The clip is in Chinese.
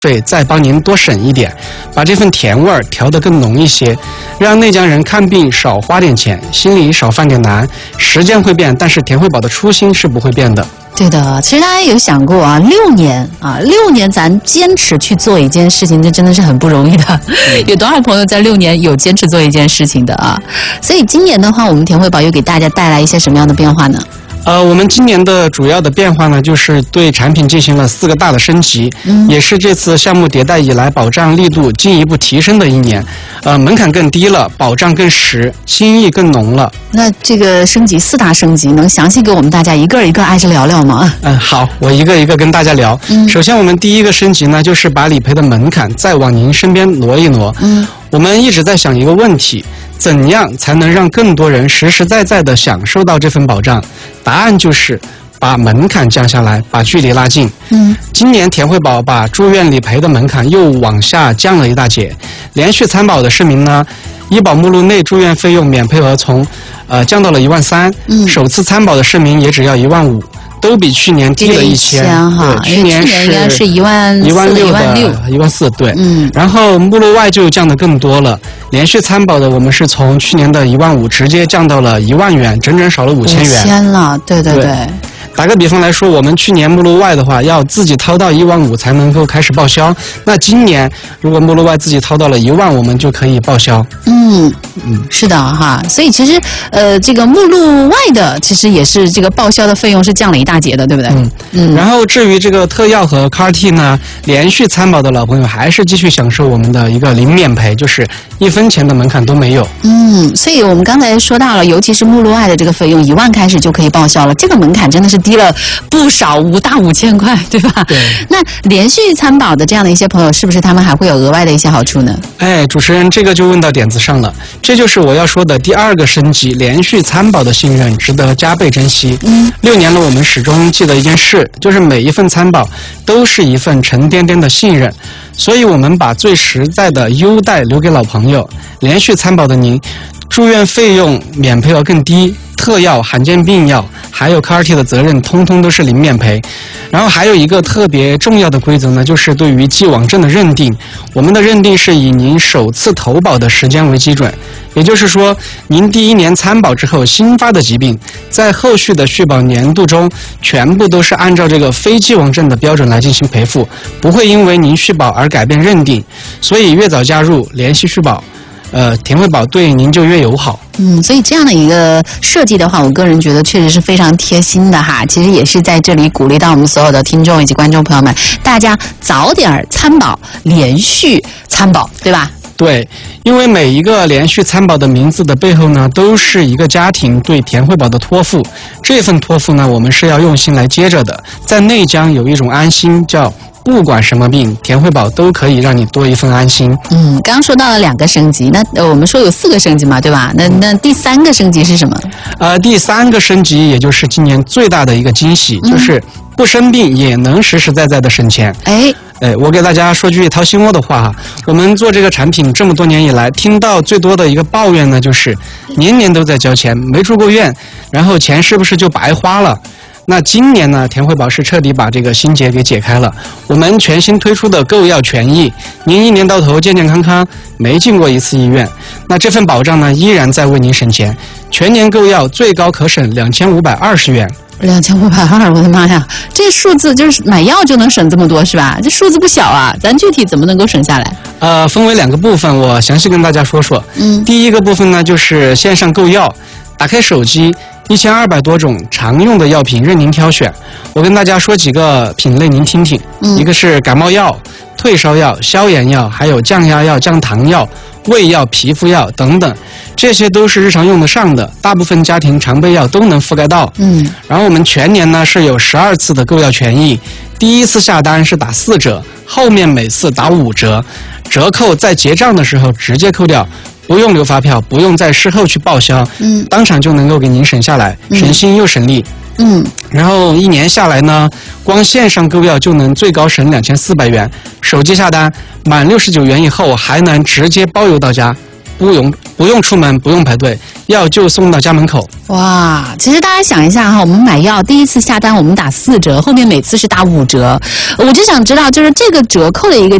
对，再帮您多省一点，把这份甜味儿调得更浓一些，让内江人看病少花点钱，心里少犯点难。时间会变，但是田慧宝的初心是不会变的。 对的，其实大家有想过啊，6年咱坚持去做一件事情，这真的是很不容易的。有多少朋友在6年有坚持做一件事情的啊？所以今年的话，我们田慧宝又给大家带来一些什么样的变化呢？ 我们今年的主要的变化呢，就是对产品进行了4个大的升级，也是这次项目迭代以来保障力度进一步提升的一年。门槛更低了，保障更实，心意更浓了。 那这个升级4大升级，能详细给我们大家一个一个挨着聊聊吗？ 好，我一个一个跟大家聊。首先，我们第一个升级呢，就是把理赔的门槛再往您身边挪一挪。我们一直在想一个问题。怎样才能让更多人实实在在地享受到这份保障？答案就是把门槛降下来，把距离拉近。今年田慧宝把住院理赔的门槛又往下降了一大截。连续参保的市民呢，医保目录内住院费用免赔额从降到了13000，首次参保的市民也只要15000。都比去年低了1000哈， 对，去年应该是 14000，14000，对。然后目录外就降得更多了，连续参保的我们是从去年的15000直接降到了10000元，整整少了5000元。 5000了，对。 打个比方来说，我们去年目录外的话，要自己掏到15000才能够开始报销。那今年如果目录外自己掏到了10000，我们就可以报销。 是的哈。所以其实这个目录外的，其实也是这个报销的费用是降了一大截的，对不对？ 然后至于这个特药和 CAR-T 呢，连续参保的老朋友还是继续享受我们的一个零免赔，就是1分钱的门槛都没有。 所以我们刚才说到了，尤其是目录外的这个费用，10000开始就可以报销了，这个门槛真的是低了不少，5000块，对吧？ 对。 那连续参保的这样的一些朋友，是不是他们还会有额外的一些好处呢？ 主持人这个就问到点子上了，这就是我要说的第2个升级，连续参保的信任值得加倍珍惜。6年了，我们始终记得一件事，就是每一份参保都是一份沉甸甸的信任，所以我们把最实在的优待留给老朋友。连续参保的您，住院费用免赔额更低，特药、罕见病药还有 CAR-T 的责任通通都是零免赔。然后还有一个特别重要的规则呢，就是对于既往症的认定，我们的认定是以您首次投保的时间为基准，也就是说，您第1年参保之后新发的疾病，在后续的续保年度中，全部都是按照这个非既往症的标准来进行赔付，不会因为您续保而改变认定。所以越早加入，联系续保，田慧宝对您就越友好。 所以这样的一个设计的话，我个人觉得确实是非常贴心的哈。其实也是在这里鼓励到我们所有的听众以及观众朋友们，大家早点参保，连续参保，对吧？ 对，因为每一个连续参保的名字的背后呢，都是一个家庭对田慧宝的托付。这份托付呢，我们是要用心来接着的。在内江有一种安心，叫不管什么病，田慧宝都可以让你多一份安心。 刚刚说到了2个升级，那我们说有4个升级嘛，对吧？那第3个升级是什么？ 第3个升级也就是今年最大的一个惊喜，就是不生病也能实实在在的省钱。我给大家说句掏心窝的话哈，我们做这个产品这么多年以来，听到最多的一个抱怨呢，就是年年都在交钱，没住过院，然后钱是不是就白花了？那今年呢，田慧宝是彻底把这个心结给解开了。我们全新推出的购药权益，您1年到头健健康康，没进过1次医院，那这份保障呢，依然在为您省钱。全年购药最高可省2520元。 2520，我的妈呀！这数字就是买药就能省这么多是吧？这数字不小啊，咱具体怎么能够省下来？ 分为2个部分，我详细跟大家说说。第一个部分呢，就是线上购药，打开手机，1200多种常用的药品任您挑选。我跟大家说几个品类，您听听。一个是感冒药、退烧药、消炎药，还有降压药、降糖药、胃药、皮肤药等等，这些都是日常用得上的，大部分家庭常备药都能覆盖到。然后我们全年呢是有12次的购药权益，第1次下单是打4折，后面每次打5折，折扣在结账的时候直接扣掉，不用留发票，不用在事后去报销，当场就能够给您省下来，省心又省力。然后1年下来呢，光线上购药就能最高省2400元，手机下单满69元以后还能直接包邮到家， 不用出门，不用排队，药就送到家门口。 哇，其实大家想一下哈，我们买药第一次下单我们打4折，后面每次是打5折，我就想知道就是这个折扣的一个